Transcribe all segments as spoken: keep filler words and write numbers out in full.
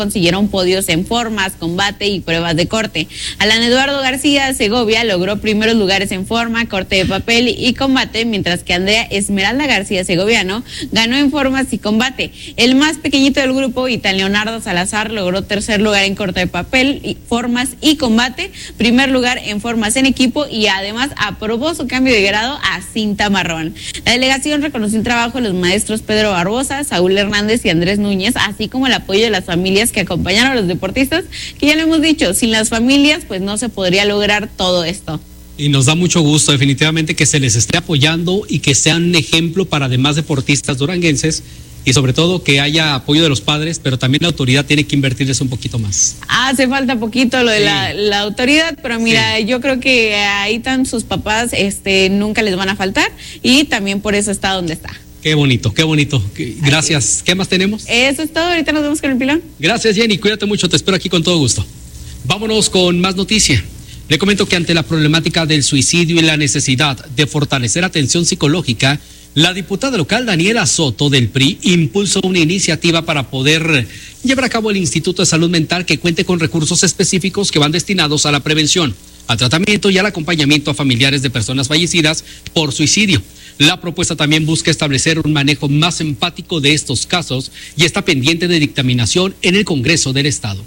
consiguieron podios en formas, combate y pruebas de corte. Alan Eduardo García Segovia logró primeros lugares en forma, corte de papel y combate, mientras que Andrea Esmeralda García Segoviano ganó en formas y combate. El más pequeñito del grupo, Itan Leonardo Salazar, logró tercer lugar en corte de papel, formas y combate, primer lugar en formas en equipo y además aprobó su cambio de grado a cinta marrón. La delegación reconoció el trabajo de los maestros Pedro Barbosa, Saúl Hernández y Andrés Núñez, así como el apoyo de las familias que acompañaron a los deportistas, que ya lo hemos dicho, sin las familias pues no se podría lograr todo esto. Y nos da mucho gusto definitivamente que se les esté apoyando y que sean un ejemplo para demás deportistas duranguenses y sobre todo que haya apoyo de los padres, pero también la autoridad tiene que invertirles un poquito más. Hace falta poquito lo de sí. la, la autoridad, pero mira, sí. yo creo que ahí están sus papás, este, nunca les van a faltar y también por eso está donde está. Qué bonito, qué bonito. Gracias. ¿Qué más tenemos? Eso es todo. Ahorita nos vemos con el pilón. Gracias, Jenny. Cuídate mucho. Te espero aquí con todo gusto. Vámonos con más noticia. Le comento que ante la problemática del suicidio y la necesidad de fortalecer atención psicológica, la diputada local Daniela Soto del P R I impulsó una iniciativa para poder llevar a cabo el Instituto de Salud Mental que cuente con recursos específicos que van destinados a la prevención, al tratamiento y al acompañamiento a familiares de personas fallecidas por suicidio. La propuesta también busca establecer un manejo más empático de estos casos y está pendiente de dictaminación en el Congreso del Estado.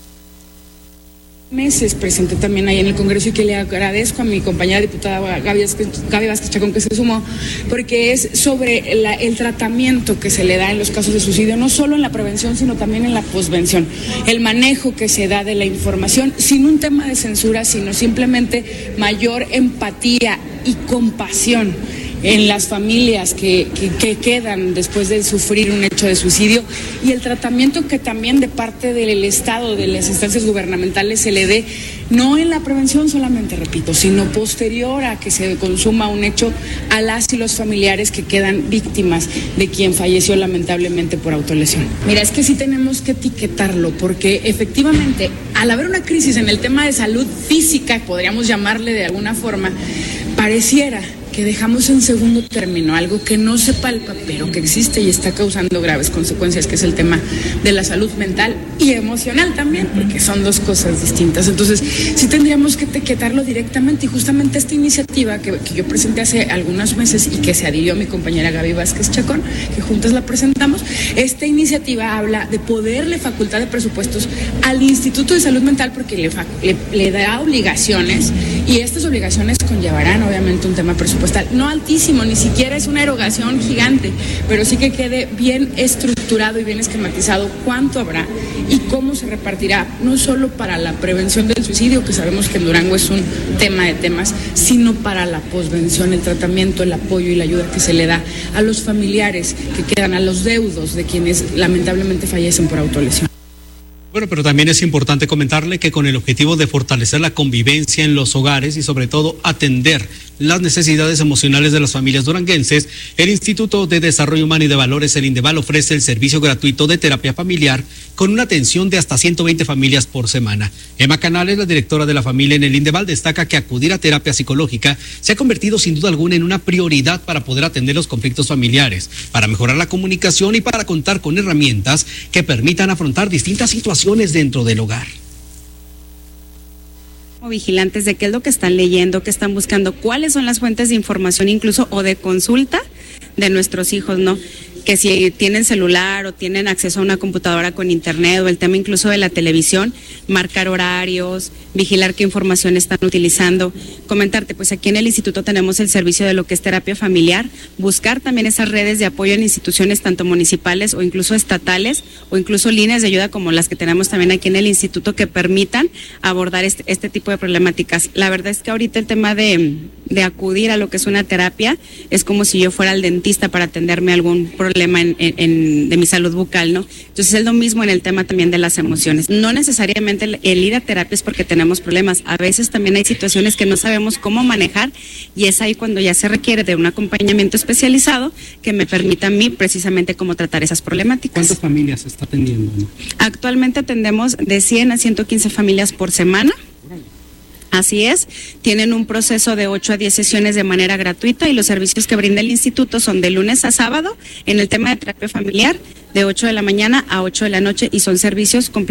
Meses presenté también ahí en el Congreso y que le agradezco a mi compañera diputada Gaby, Gaby Vázquez Chacón que se sumó, porque es sobre la, el tratamiento que se le da en los casos de suicidio, no solo en la prevención, sino también en la posvención, el manejo que se da de la información, sin un tema de censura, sino simplemente mayor empatía y compasión en las familias que, que, que quedan después de sufrir un hecho de suicidio y el tratamiento que también de parte del Estado, de las instancias gubernamentales se le dé, no en la prevención solamente, repito, sino posterior a que se consuma un hecho a las y los familiares que quedan víctimas de quien falleció lamentablemente por autolesión. Mira, es que sí tenemos que etiquetarlo porque efectivamente al haber una crisis en el tema de salud física, podríamos llamarle de alguna forma, pareciera que dejamos en segundo término algo que no se palpa, pero que existe y está causando graves consecuencias, que es el tema de la salud mental y emocional también, porque son dos cosas distintas. Entonces, sí tendríamos que etiquetarlo directamente y justamente esta iniciativa que, que yo presenté hace algunos meses y que se adhirió mi compañera Gaby Vázquez Chacón, que juntas la presentamos, esta iniciativa habla de poderle facultad de presupuestos al Instituto de Salud Mental porque le, le, le da obligaciones y estas obligaciones conllevarán obviamente un tema presupuestario no altísimo, ni siquiera es una erogación gigante, pero sí que quede bien estructurado y bien esquematizado cuánto habrá y cómo se repartirá, no solo para la prevención del suicidio, que sabemos que en Durango es un tema de temas, sino para la posvención, el tratamiento, el apoyo y la ayuda que se le da a los familiares que quedan, a los deudos de quienes lamentablemente fallecen por autolesión. Bueno, pero también es importante comentarle que con el objetivo de fortalecer la convivencia en los hogares y sobre todo atender las necesidades emocionales de las familias duranguenses, el Instituto de Desarrollo Humano y de Valores, el INDEVAL, ofrece el servicio gratuito de terapia familiar con una atención de hasta ciento veinte familias por semana. Emma Canales, la directora de la familia en el INDEVAL, destaca que acudir a terapia psicológica se ha convertido sin duda alguna en una prioridad para poder atender los conflictos familiares, para mejorar la comunicación y para contar con herramientas que permitan afrontar distintas situaciones dentro del hogar. Vigilantes de qué es lo que están leyendo, qué están buscando, cuáles son las fuentes de información incluso o de consulta de nuestros hijos, ¿no? Que si tienen celular o tienen acceso a una computadora con internet o el tema incluso de la televisión, marcar horarios, vigilar qué información están utilizando. Comentarte, pues aquí en el instituto tenemos el servicio de lo que es terapia familiar, buscar también esas redes de apoyo en instituciones tanto municipales o incluso estatales o incluso líneas de ayuda como las que tenemos también aquí en el instituto que permitan abordar este, este tipo de problemáticas. La verdad es que ahorita el tema de, de acudir a lo que es una terapia es como si yo fuera al dentista para atenderme algún problema En, en, de mi salud bucal, ¿no? Entonces es lo mismo en el tema también de las emociones. No necesariamente el, el ir a terapia es porque tenemos problemas. A veces también hay situaciones que no sabemos cómo manejar y es ahí cuando ya se requiere de un acompañamiento especializado que me permita a mí precisamente cómo tratar esas problemáticas. ¿Cuántas familias se está atendiendo, no? Actualmente atendemos de cien a ciento quince familias por semana. Así es, tienen un proceso de ocho a diez sesiones de manera gratuita y los servicios que brinda el instituto son de lunes a sábado en el tema de terapia familiar de ocho de la mañana a ocho de la noche y son servicios completos.